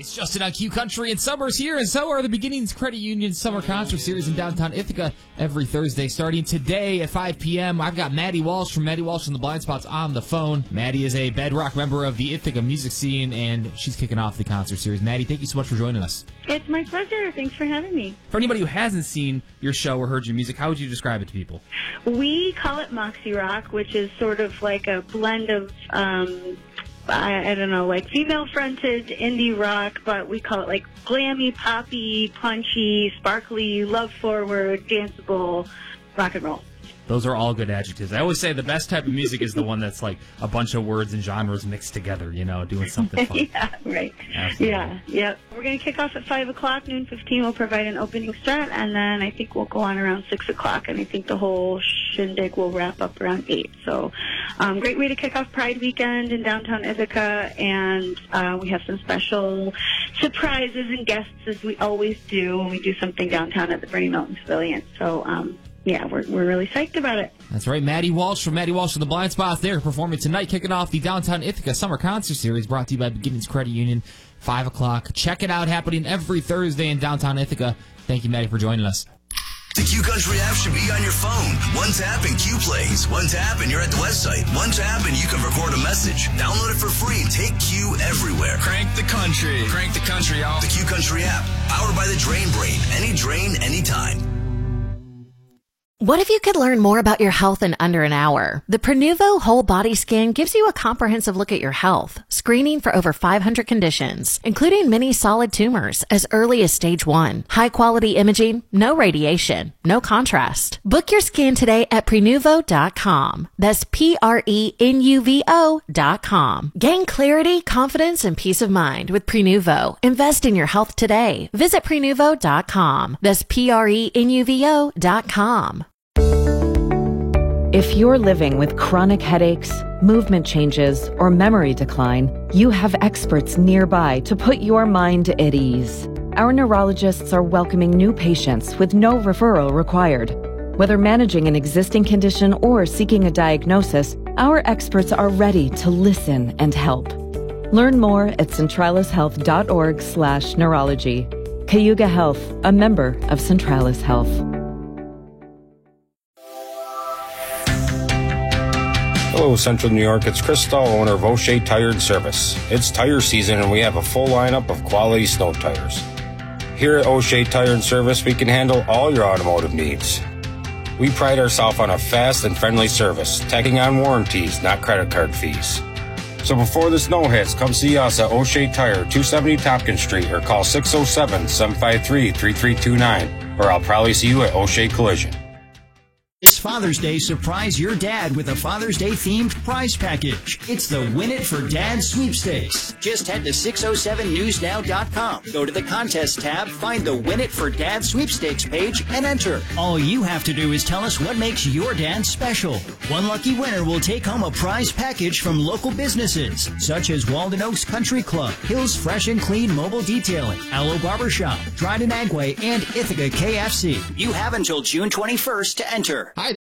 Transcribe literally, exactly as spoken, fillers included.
It's Justin on Q Country, and summer's here, and so are the Beginnings Credit Union Summer Concert Series in downtown Ithaca every Thursday. Starting today at five p.m., I've got Maddie Walsh from Maddie Walsh and the Blind Spots on the phone. Maddie is a bedrock member of the Ithaca music scene, and she's kicking off the concert series. Maddie, thank you so much for joining us. It's my pleasure. Thanks for having me. For anybody who hasn't seen your show or heard your music, how would you describe it to people? We call it Moxie Rock, which is sort of like a blend of... Um, I, I don't know, like female-fronted indie rock, but we call it like glammy, poppy, punchy, sparkly, love-forward, danceable rock and roll. Those are all good adjectives. I always say the best type of music is the one that's like a bunch of words and genres mixed together, you know, doing something fun. Yeah, right. Absolutely. Yeah, yeah. We're going to kick off at five o'clock, noon fifteen. We'll provide an opening start, and then I think we'll go on around six o'clock, and I think the whole shindig will wrap up around eight. So um, great way to kick off Pride Weekend in downtown Ithaca, and uh, we have some special surprises and guests, as we always do when we do something downtown at the Bernie Milton Pavilion. So, um, yeah, we're we're really psyched about it. That's right. Maddie Walsh from Maddie Walsh and the Blind Spots there performing tonight, kicking off the Downtown Ithaca Summer Concert Series brought to you by Beginnings Credit Union, five o'clock. Check it out, happening every Thursday in downtown Ithaca. Thank you, Maddie, for joining us. The Q Country app should be on your phone. One tap and Q plays. One tap and you're at the website. One tap and you can record a message. Download it for free and take Q everywhere. Crank the country. Crank the country, y'all. The Q Country app, powered by the Drain Brain. Any drain, anytime. What if you could learn more about your health in under an hour? The Prenuvo Whole Body Scan gives you a comprehensive look at your health, screening for over five hundred conditions, including many solid tumors as early as stage one. High quality imaging, no radiation, no contrast. Book your scan today at Prenuvo dot com. That's P R E N U V O dot com. Gain clarity, confidence, and peace of mind with Prenuvo. Invest in your health today. Visit Prenuvo dot com. That's P R E N U V O dot com. If you're living with chronic headaches, movement changes, or memory decline, you have experts nearby to put your mind at ease. Our neurologists are welcoming new patients with no referral required. Whether managing an existing condition or seeking a diagnosis, our experts are ready to listen and help. Learn more at centralis health dot org slash neurology. Cayuga Health, a member of Centralis Health. Hello, Central New York. It's Chris Stahl, owner of O'Shea Tire and Service. It's tire season, and we have a full lineup of quality snow tires. Here at O'Shea Tire and Service, we can handle all your automotive needs. We pride ourselves on a fast and friendly service, tacking on warranties, not credit card fees. So before the snow hits, come see us at O'Shea Tire, two seventy Tompkins Street, or call six oh seven, seven five three, three three two nine, or I'll probably see you at O'Shea Collision. This Father's Day, surprise your dad with a Father's Day themed prize package. It's the Win It for Dad sweepstakes. Just head to six oh seven news now dot com. Go to the contest tab, find the Win It for Dad sweepstakes page, and enter. All you have to do is tell us what makes your dad special. One lucky winner will take home a prize package from local businesses, such as Walden Oaks Country Club, Hills Fresh and Clean Mobile Detailing, Aloe Barbershop, Dryden Agway, and Ithaca K F C. You have until June twenty-first to enter. Hi,